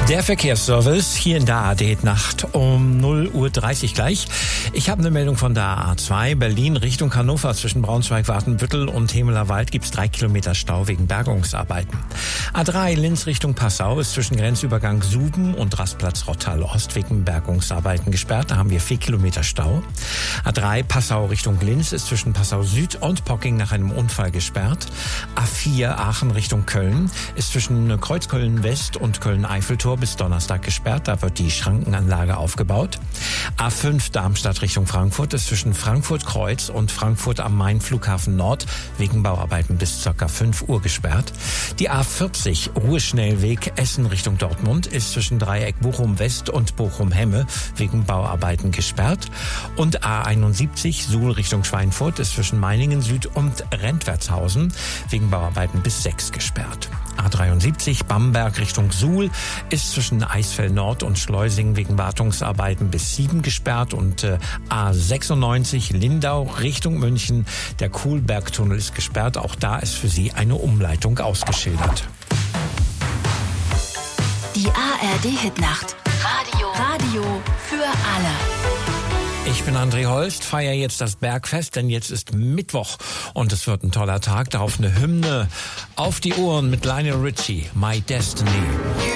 Der Verkehrsservice hier in der ARD-Nacht um 0:30 Uhr gleich. Ich habe eine Meldung von der A2 Berlin Richtung Hannover. Zwischen Braunschweig, Watenbüttel und Hemelerwald gibt es 3 Kilometer Stau wegen Bergungsarbeiten. A3 Linz Richtung Passau ist zwischen Grenzübergang Suben und Rastplatz Rottal-Ost wegen Bergungsarbeiten gesperrt. Da haben wir 4 Kilometer Stau. A3 Passau Richtung Linz ist zwischen Passau Süd und Pocking nach einem Unfall gesperrt. A4 Aachen Richtung Köln ist zwischen Kreuzköln West und Köln-Eiffeltor bis Donnerstag gesperrt. Da wird die Schrankenanlage aufgebaut. A5 Darmstadt Richtung Frankfurt ist zwischen Frankfurt Kreuz und Frankfurt am Main Flughafen Nord wegen Bauarbeiten bis ca. 5 Uhr gesperrt. Die A40 Ruheschnellweg Essen Richtung Dortmund ist zwischen Dreieck Bochum West und Bochum Hemme wegen Bauarbeiten gesperrt. Und A71 Suhl Richtung Schweinfurt ist zwischen Meiningen Süd und Rentwertshausen wegen Bauarbeiten bis 6 gesperrt. A73 Bamberg Richtung Suhl ist zwischen Eisfeld Nord und Schleusing wegen Wartungsarbeiten bis 7 gesperrt und A96 Lindau Richtung München. Der Kuhlbergtunnel ist gesperrt. Auch da ist für Sie eine Umleitung ausgeschildert. Die ARD-Hitnacht. Radio für alle. Ich bin André Holst, feiere jetzt das Bergfest, denn jetzt ist Mittwoch und es wird ein toller Tag. Darauf eine Hymne auf die Ohren mit Lionel Richie, My Destiny.